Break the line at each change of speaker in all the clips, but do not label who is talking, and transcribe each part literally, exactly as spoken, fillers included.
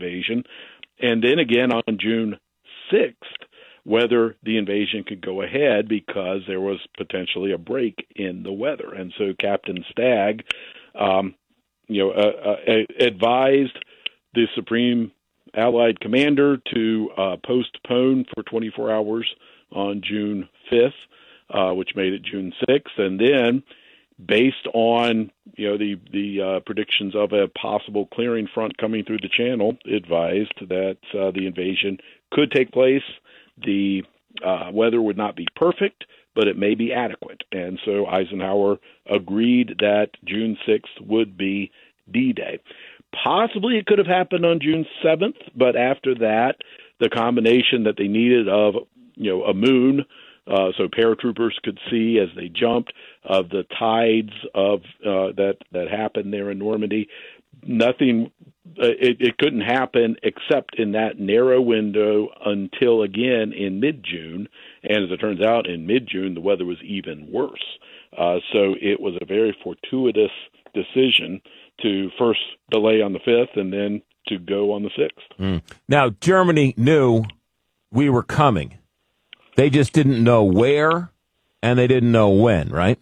invasion, and then again on June sixth, whether the invasion could go ahead because there was potentially a break in the weather. And so Captain Stagg, um, you know, uh, uh, advised the Supreme Allied Commander to uh, postpone for twenty-four hours on June fifth, uh, which made it June sixth, and then based on you know the the uh, predictions of a possible clearing front coming through the channel, advised that uh, the invasion could take place. The uh, weather would not be perfect, but it may be adequate. And so Eisenhower agreed that June sixth would be D-Day. Possibly it could have happened on June seventh, but after that, the combination that they needed of you know a moon, uh, so paratroopers could see as they jumped, of the tides of uh, that that happened there in Normandy, nothing. Uh, it, it couldn't happen except in that narrow window until again in mid-June, and as it turns out, in mid-June the weather was even worse. Uh, so it was a very fortuitous decision to first delay on the fifth and then to go on the sixth.
Mm. Now, Germany knew we were coming. They just didn't know where, and they didn't know when, right?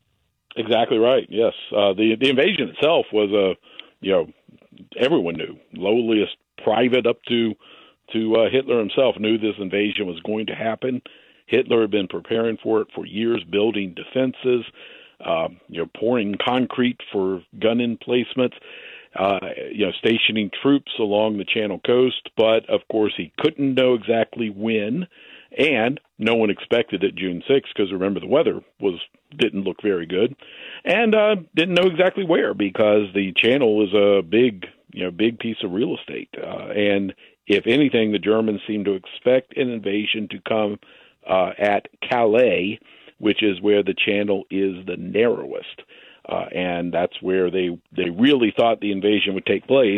Exactly right, yes. Uh, the the invasion itself was a, you know, everyone knew. Lowliest private up to to uh, Hitler himself knew this invasion was going to happen. Hitler had been preparing for it for years, building defenses, uh, you know, pouring concrete for gun emplacements, uh, you know, stationing troops along the Channel coast. But of course, he couldn't know exactly when, and no one expected it June sixth because remember the weather was didn't look very good, and uh, didn't know exactly where because the Channel is a big, you know, big piece of real estate, uh, and if anything, the Germans seemed to expect an invasion to come uh, at Calais, which is where the Channel is the narrowest, uh, and that's where they they really thought the invasion would take place,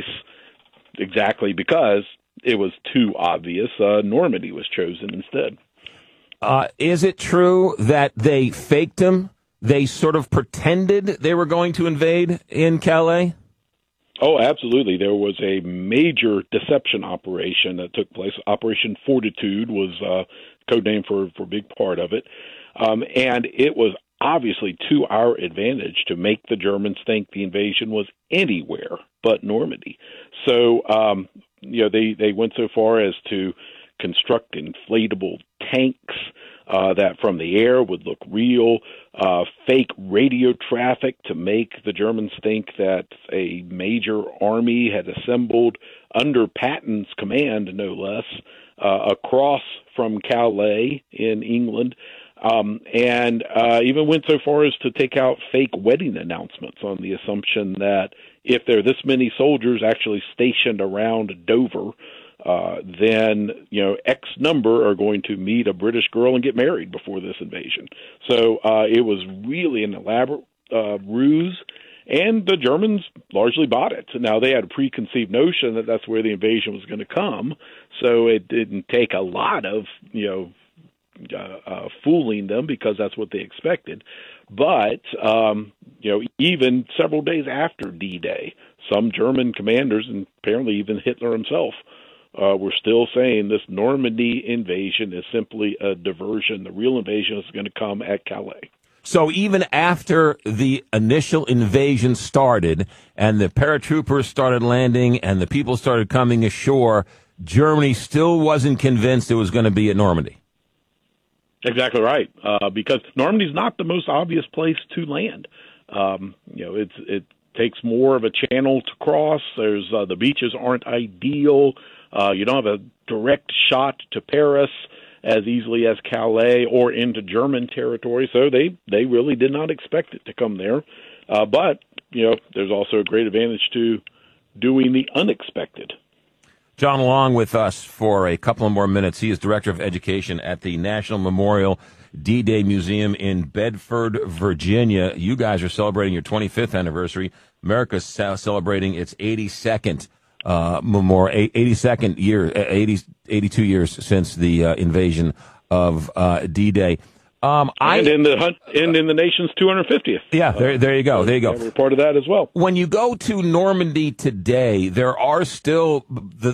exactly because it was too obvious. Uh, Normandy was chosen instead.
Uh, is it true that they faked him? They sort of pretended they were going to invade in Calais?
Oh, absolutely. There was a major deception operation that took place. Operation Fortitude was uh, code name for, for a big part of it. Um, and it was obviously to our advantage to make the Germans think the invasion was anywhere but Normandy. So, um, you know, they, they went so far as to construct inflatable tanks uh, that from the air would look real, uh, fake radio traffic to make the Germans think that a major army had assembled under Patton's command, no less, uh, across from Calais in England, um, and uh, even went so far as to take out fake wedding announcements on the assumption that if there are this many soldiers actually stationed around Dover, Uh, then, you know, X number are going to meet a British girl and get married before this invasion. So uh, it was really an elaborate uh, ruse, and the Germans largely bought it. Now, they had a preconceived notion that that's where the invasion was going to come, so it didn't take a lot of, you know, uh, uh, fooling them because that's what they expected. But, um, you know, even several days after D-Day, some German commanders, and apparently even Hitler himself, Uh, we're still saying this Normandy invasion is simply a diversion. The real invasion is going to come at Calais.
So even after the initial invasion started and the paratroopers started landing and the people started coming ashore, Germany still wasn't convinced it was going to be at Normandy.
Exactly right, uh, because Normandy's not the most obvious place to land. Um, you know, it's it takes more of a channel to cross. There's uh, the beaches aren't ideal. Uh, you don't have a direct shot to Paris as easily as Calais or into German territory, so they, they really did not expect it to come there. Uh, but, you know, there's also a great advantage to doing the unexpected.
John Long with us for a couple of more minutes. He is Director of Education at the National Memorial D-Day Museum in Bedford, Virginia. You guys are celebrating your twenty-fifth anniversary. America's celebrating its eighty-second Uh, memorial, eighty-second year, eighty, eighty-two years since the uh, invasion of uh, D-Day. Um,
and
I,
in the hunt, and in the nation's two hundred fiftieth.
Yeah, there, there you go. There you go.
We're part of that as well.
When you go to Normandy today, there are still the